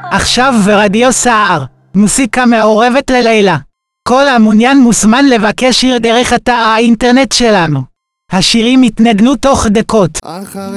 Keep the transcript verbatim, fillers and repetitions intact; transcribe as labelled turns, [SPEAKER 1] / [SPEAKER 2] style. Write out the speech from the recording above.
[SPEAKER 1] עכשיו ברדיו סער, מוסיקה מעורבת ללילה. כל המעוניין מוזמן לבקש שיר דרך אתר האינטרנט שלנו. השירים יתנגנו תוך דקות.
[SPEAKER 2] אחרי